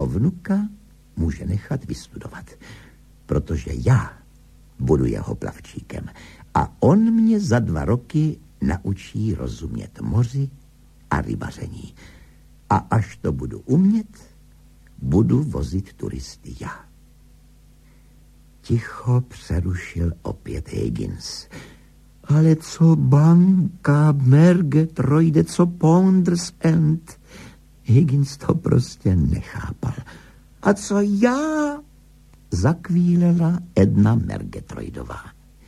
vnuka může nechat vystudovat, protože já budu jeho plavčíkem a on mě za 2 roky naučí rozumět moři a rybaření. A až to budu umět, budu vozit turisty já. Ticho přerušil opět Higgins. Ale co banka, Mergetroide, co Ponders End? Higgins to prostě nechápal. A co já? Zakvílela Edna Mergetroidová.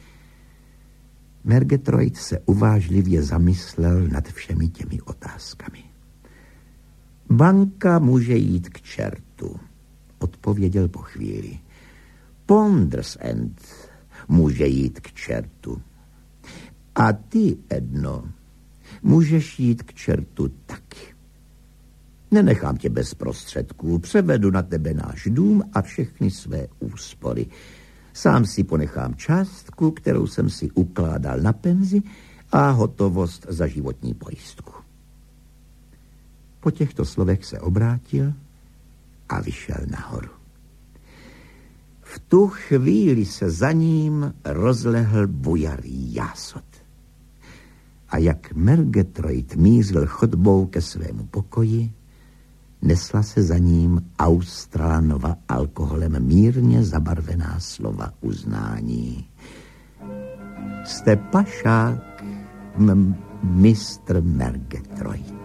Mergetroid se uvážlivě zamyslel nad všemi těmi otázkami. Banka může jít k čertu, odpověděl po chvíli. Ponders End může jít k čertu. A ty, Edno, můžeš jít k čertu taky. Nenechám tě bez prostředků, převedu na tebe náš dům a všechny své úspory. Sám si ponechám částku, kterou jsem si ukládal na penzi a hotovost za životní pojistku. Po těchto slovech se obrátil a vyšel nahoru. V tu chvíli se za ním rozlehl bujarý jásot. A jak Mergetroid mířil chodbou ke svému pokoji, nesla se za ním Australánova alkoholem mírně zabarvená slova uznání. Jste pašák, mistr Mergetroid.